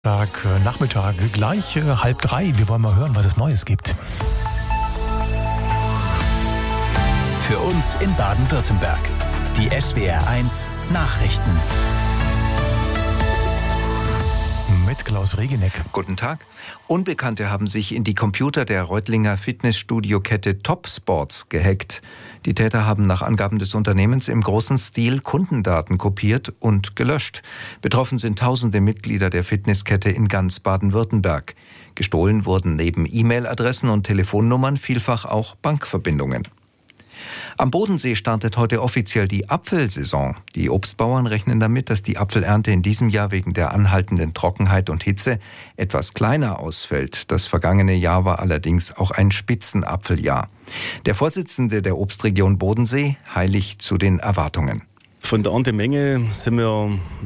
Nachmittag, gleich 2:30. Wir wollen mal hören, was es Neues gibt. Für uns in Baden-Württemberg. Die SWR1 Nachrichten. Mit Klaus Regeneck. Guten Tag. Unbekannte haben sich in die Computer der Reutlinger Fitnessstudio-Kette Top Sports gehackt. Die Täter haben nach Angaben des Unternehmens im großen Stil Kundendaten kopiert und gelöscht. Betroffen sind tausende Mitglieder der Fitnesskette in ganz Baden-Württemberg. Gestohlen wurden neben E-Mail-Adressen und Telefonnummern vielfach auch Bankverbindungen. Am Bodensee startet heute offiziell die Apfelsaison. Die Obstbauern rechnen damit, dass die Apfelernte in diesem Jahr wegen der anhaltenden Trockenheit und Hitze etwas kleiner ausfällt. Das vergangene Jahr war allerdings auch ein Spitzenapfeljahr. Der Vorsitzende der Obstregion Bodensee heiligt zu den Erwartungen. Von der Erntemenge sind wir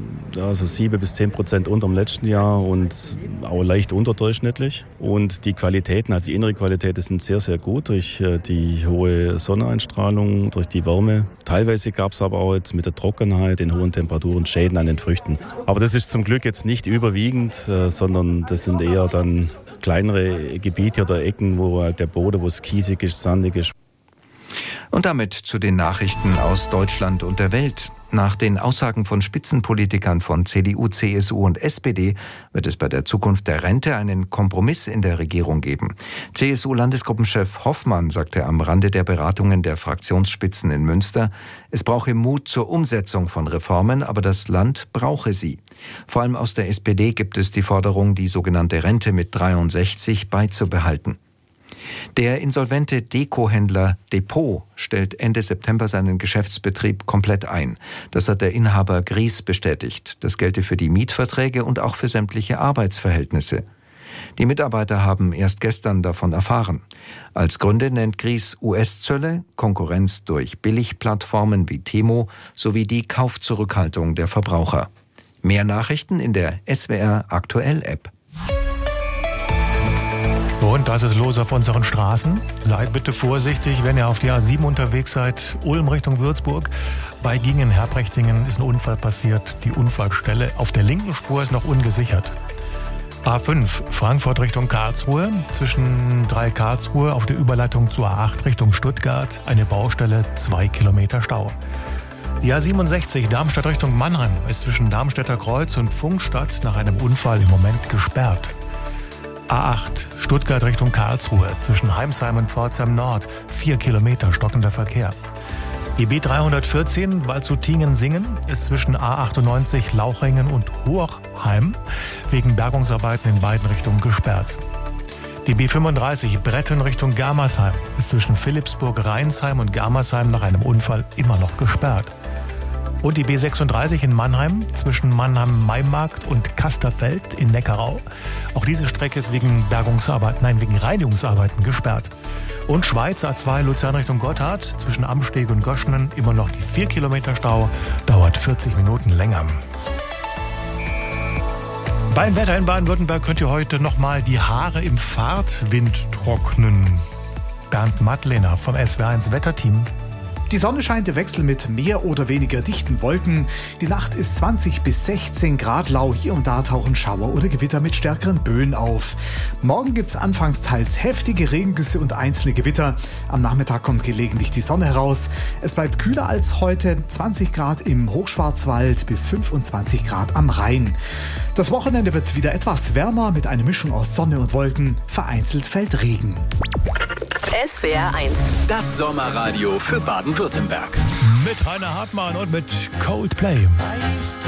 7-10% unter dem letzten Jahr und auch leicht unterdurchschnittlich. Und die Qualitäten, also die innere Qualität, sind sehr, sehr gut durch die hohe Sonneneinstrahlung, durch die Wärme. Teilweise gab es aber auch jetzt mit der Trockenheit, den hohen Temperaturen Schäden an den Früchten. Aber das ist zum Glück jetzt nicht überwiegend, sondern das sind eher dann kleinere Gebiete oder Ecken, wo halt der Boden, wo es kiesig ist, sandig ist. Und damit zu den Nachrichten aus Deutschland und der Welt. Nach den Aussagen von Spitzenpolitikern von CDU, CSU und SPD wird es bei der Zukunft der Rente einen Kompromiss in der Regierung geben. CSU-Landesgruppenchef Hoffmann sagte am Rande der Beratungen der Fraktionsspitzen in Münster, es brauche Mut zur Umsetzung von Reformen, aber das Land brauche sie. Vor allem aus der SPD gibt es die Forderung, die sogenannte Rente mit 63 beizubehalten. Der insolvente Dekohändler Depot stellt Ende September seinen Geschäftsbetrieb komplett ein. Das hat der Inhaber Gries bestätigt. Das gelte für die Mietverträge und auch für sämtliche Arbeitsverhältnisse. Die Mitarbeiter haben erst gestern davon erfahren. Als Gründe nennt Gries US-Zölle, Konkurrenz durch Billigplattformen wie Temo sowie die Kaufzurückhaltung der Verbraucher. Mehr Nachrichten in der SWR Aktuell App. Und das ist los auf unseren Straßen. Seid bitte vorsichtig, wenn ihr auf die A7 unterwegs seid, Ulm Richtung Würzburg. Bei Gingen-Herprechtingen ist ein Unfall passiert. Die Unfallstelle auf der linken Spur ist noch ungesichert. A5 Frankfurt Richtung Karlsruhe. Zwischen 3 Karlsruhe auf der Überleitung zur A8 Richtung Stuttgart. Eine Baustelle, 2 Kilometer Stau. Die A67 Darmstadt Richtung Mannheim ist zwischen Darmstädter Kreuz und Pfungstadt nach einem Unfall im Moment gesperrt. A8 Stuttgart Richtung Karlsruhe, zwischen Heimsheim und Pforzheim Nord, 4 Kilometer stockender Verkehr. Die B314 Waldshutingen-Singen ist zwischen A98 Lauchringen und Hochheim wegen Bergungsarbeiten in beiden Richtungen gesperrt. Die B35 Bretten Richtung Germersheim ist zwischen Philippsburg-Rheinsheim und Germersheim nach einem Unfall immer noch gesperrt. Und die B36 in Mannheim zwischen Mannheim-Maimarkt und Kasterfeld in Neckarau. Auch diese Strecke ist wegen Reinigungsarbeiten gesperrt. Und Schweiz A2 Luzern Richtung Gotthard zwischen Amsteg und Goschenen immer noch die 4 Kilometer Stau, dauert 40 Minuten länger. Beim Wetter in Baden-Württemberg könnt ihr heute nochmal die Haare im Fahrtwind trocknen. Bernd Madlener vom SWR1 Wetterteam. Die Sonne scheint im Wechsel mit mehr oder weniger dichten Wolken. Die Nacht ist 20 bis 16 Grad lau. Hier und da tauchen Schauer oder Gewitter mit stärkeren Böen auf. Morgen gibt es anfangs teils heftige Regengüsse und einzelne Gewitter. Am Nachmittag kommt gelegentlich die Sonne heraus. Es bleibt kühler als heute. 20 Grad im Hochschwarzwald bis 25 Grad am Rhein. Das Wochenende wird wieder etwas wärmer mit einer Mischung aus Sonne und Wolken. Vereinzelt fällt Regen. SWR1. Das Sommerradio für Baden-Württemberg. Mit Rainer Hartmann und mit Coldplay.